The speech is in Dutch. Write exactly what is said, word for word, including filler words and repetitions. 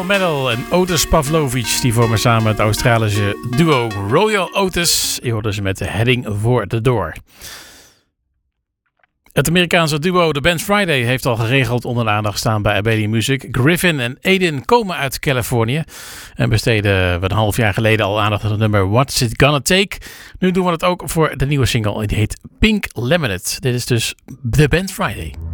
Metal en Otis Pavlovic. Die vormen samen het Australische duo Royal Otis. Je hoorde ze met de Heading for the Door. Het Amerikaanse duo The Band Friday heeft al geregeld onder de aandacht staan bij Abedi Music. Griffin en Aiden komen uit Californië en besteden we een half jaar geleden al aandacht aan het nummer What's It Gonna Take. Nu doen we het ook voor de nieuwe single, die heet Pink Lemonade. Dit is dus The Band Friday.